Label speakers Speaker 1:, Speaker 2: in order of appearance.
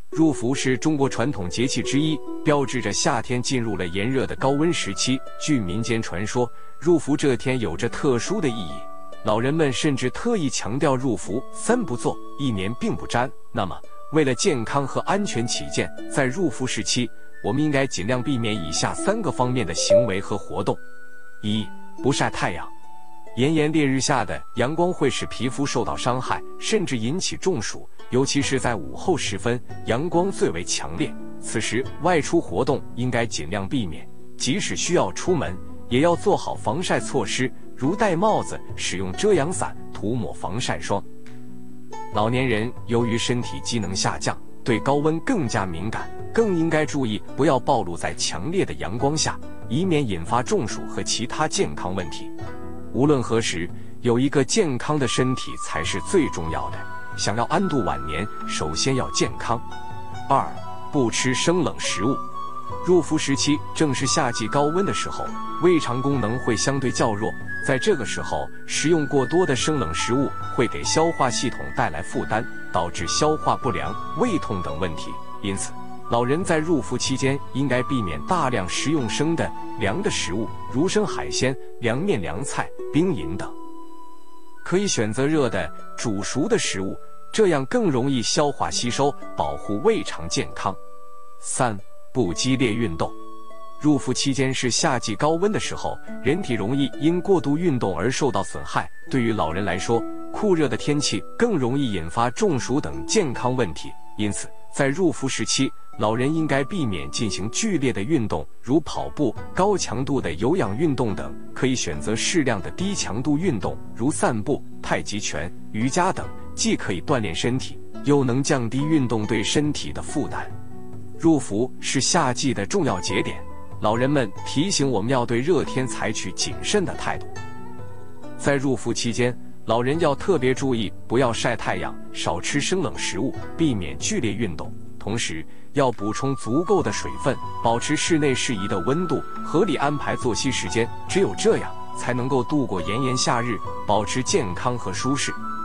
Speaker 1: 入伏是中国传统节气之一，标志着夏天进入了炎热的高温时期。据民间传说，入伏这天有着特殊的意义，老人们甚至特意强调入伏3不做，1年并不沾。那么，为了健康和安全起见，在入伏时期，我们应该尽量避免以下3个方面的行为和活动：一、不晒太阳。炎炎烈日下的阳光会使皮肤受到伤害，甚至引起中暑，尤其是在午后时分，阳光最为强烈。此时外出活动应该尽量避免，即使需要出门，也要做好防晒措施，如戴帽子、使用遮阳伞、涂抹防晒霜。老年人由于身体机能下降，对高温更加敏感，更应该注意不要暴露在强烈的阳光下，以免引发中暑和其他健康问题。无论何时，有一个健康的身体才是最重要的。想要安度晚年，首先要健康。2、不吃生冷食物。入伏时期正是夏季高温的时候，胃肠功能会相对较弱，在这个时候，食用过多的生冷食物会给消化系统带来负担，导致消化不良、胃痛等问题。因此，老人在入伏期间应该避免大量食用生的、凉的食物，如生海鲜、凉面、凉菜、冰饮等。可以选择热的、煮熟的食物，这样更容易消化吸收，保护胃肠健康。3、不激烈运动。入伏期间是夏季高温的时候，人体容易因过度运动而受到损害。对于老人来说，酷热的天气更容易引发中暑等健康问题，因此在入伏时期，老人应该避免进行剧烈的运动，如跑步、高强度的有氧运动等，可以选择适量的低强度运动，如散步、太极拳、瑜伽等，既可以锻炼身体，又能降低运动对身体的负担。入伏是夏季的重要节点，老人们提醒我们要对热天采取谨慎的态度。在入伏期间，老人要特别注意不要晒太阳，少吃生冷食物，避免剧烈运动，同时要补充足够的水分，保持室内适宜的温度，合理安排作息时间，只有这样才能够度过炎炎夏日，保持健康和舒适。